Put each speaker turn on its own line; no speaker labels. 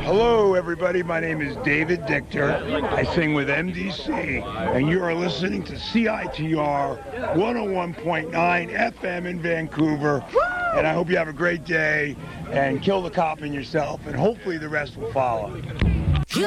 Hello, everybody. My name is David Dichter. I sing with MDC, and you are listening to CITR 101.9 FM in Vancouver. And I hope you have a great day and kill the cop in yourself, and hopefully the rest will follow.